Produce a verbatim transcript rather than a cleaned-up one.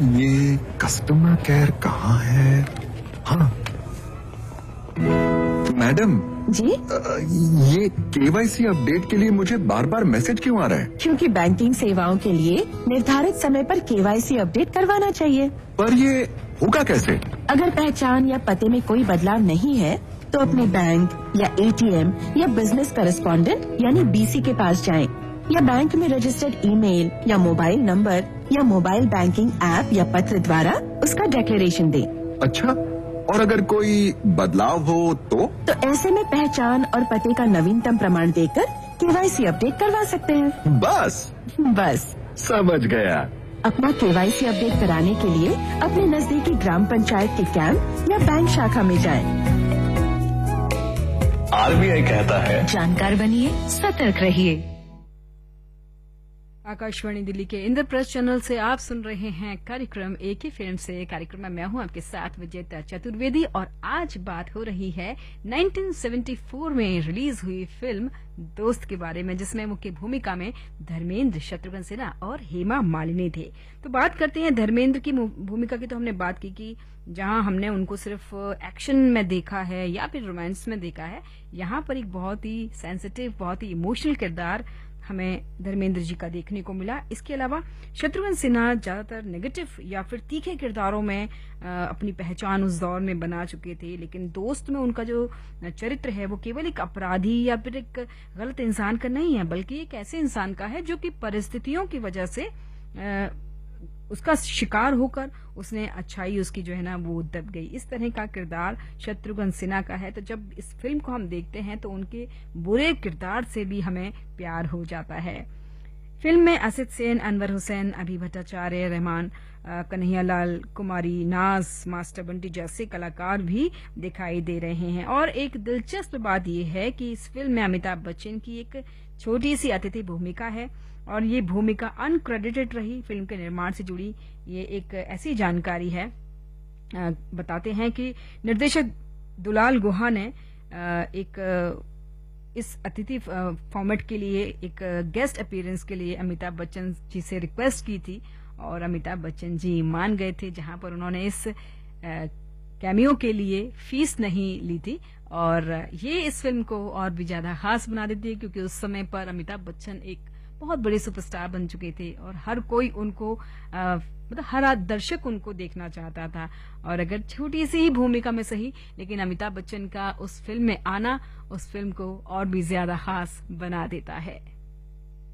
ये customer care कहाँ है? हाँ मैडम जी, अ, ये केवाईसी अपडेट के लिए मुझे बार बार मैसेज क्यों आ रहा है? क्योंकि बैंकिंग सेवाओं के लिए निर्धारित समय पर केवाईसी अपडेट करवाना चाहिए। पर ये होगा कैसे? अगर पहचान या पते में कोई बदलाव नहीं है तो अपने बैंक या एटीएम या बिजनेस करेस्पॉन्डेंट यानी बीसी के पास जाएं, या बैंक में रजिस्टर्ड ईमेल या मोबाइल नंबर या मोबाइल बैंकिंग ऐप या पत्र द्वारा उसका डिक्लेरेशन दें। अच्छा, और अगर कोई बदलाव हो तो? तो ऐसे में पहचान और पते का नवीनतम प्रमाण देकर केवाईसी अपडेट करवा सकते हैं। बस बस समझ गया। अपना केवाईसी अपडेट कराने के लिए अपने नजदीकी ग्राम पंचायत के कैंप या बैंक शाखा में जाएं। आरबीआई कहता है, जानकार बनिए, सतर्क रहिए। आकाशवाणी दिल्ली के इंद्रप्रस्थ चैनल से आप सुन रहे हैं कार्यक्रम एक ही फिल्म से। कार्यक्रम में मैं हूं आपके साथ विजेता चतुर्वेदी और आज बात हो रही है उन्नीस सौ चौहत्तर में रिलीज हुई फिल्म दोस्त के बारे में, जिसमें मुख्य भूमिका में धर्मेंद्र, शत्रुघ्न सिन्हा और हेमा मालिनी थे। तो बात करते हैं धर्मेंद्र की भूमिका की। तो हमने बात की कि जहां हमने उनको सिर्फ एक्शन में देखा है या फिर रोमांस में देखा है, यहाँ पर एक बहुत ही सेंसिटिव, बहुत ही इमोशनल किरदार हमें धर्मेंद्र जी का देखने को मिला। इसके अलावा शत्रुघ्न सिन्हा ज्यादातर नेगेटिव या फिर तीखे किरदारों में अपनी पहचान उस दौर में बना चुके थे, लेकिन दोस्त में उनका जो चरित्र है वो केवल एक अपराधी या फिर एक गलत इंसान का नहीं है, बल्कि एक ऐसे इंसान का है जो कि परिस्थितियों की वजह से आ, उसका शिकार होकर उसने अच्छाई उसकी जो है ना वो दब गई। इस तरह का किरदार शत्रुघ्न सिन्हा का है। तो जब इस फिल्म को हम देखते हैं तो उनके बुरे किरदार से भी हमें प्यार हो जाता है। फिल्म में असित सेन, अनवर हुसैन, अभी भट्टाचार्य, रहमान, कन्हैयालाल, कुमारी, नाज, मास्टर बंटी जैसे कलाकार भी दिखाई दे रहे हैं। और एक दिलचस्प बात यह है कि इस फिल्म में अमिताभ बच्चन की एक छोटी सी अतिथि भूमिका है और ये भूमिका अनक्रेडिटेड रही। फिल्म के निर्माण से जुड़ी ये एक ऐसी जानकारी है। आ, बताते हैं कि निर्देशक दुलाल गुहा ने आ, एक आ, इस अतिथि फॉर्मेट के लिए एक गेस्ट अपीयरेंस के लिए अमिताभ बच्चन जी से रिक्वेस्ट की थी और अमिताभ बच्चन जी मान गए थे, जहां पर उन्होंने इस कैमियो के लिए फीस नहीं ली थी। और ये इस फिल्म को और भी ज्यादा खास बना देती है क्योंकि उस समय पर अमिताभ बच्चन एक बहुत बड़े सुपरस्टार बन चुके थे और हर कोई उनको आ, मतलब हर दर्शक उनको देखना चाहता था। और अगर छोटी सी ही भूमिका में सही, लेकिन अमिताभ बच्चन का उस फिल्म में आना उस फिल्म को और भी ज्यादा खास बना देता है।